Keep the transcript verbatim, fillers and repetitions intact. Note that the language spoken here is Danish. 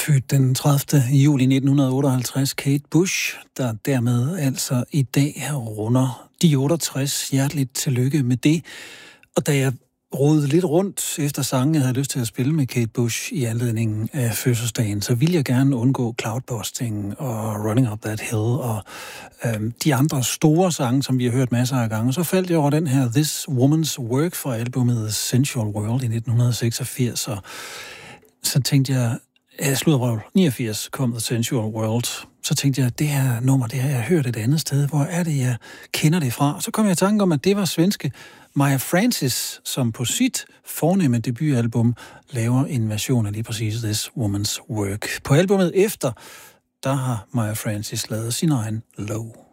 Født den tredivte juli nitten otteoghalvtreds, Kate Bush, der dermed altså i dag runder de otteogtres. Hjerteligt tillykke med det. Og da jeg rodede lidt rundt efter sangen, jeg havde lyst til at spille med Kate Bush i anledningen af fødselsdagen, så ville jeg gerne undgå Cloudbusting og Running Up That Hill og øhm, de andre store sange, som vi har hørt masser af gange. Så faldt jeg over den her This Woman's Work fra albumet Sensual World i nitten seksogfirs, og så tænkte jeg, jeg sludrøvl, niogfirs kom The Sensual World. Så tænkte jeg, det her nummer, det har jeg hørt et andet sted. Hvor er det, jeg kender det fra? Så kom jeg i tanke om, at det var svenske Maja Francis, som på sit fornemme debutalbum laver en version af lige præcis This Woman's Work. På albumet efter, der har Maja Francis lavet sin egen Low.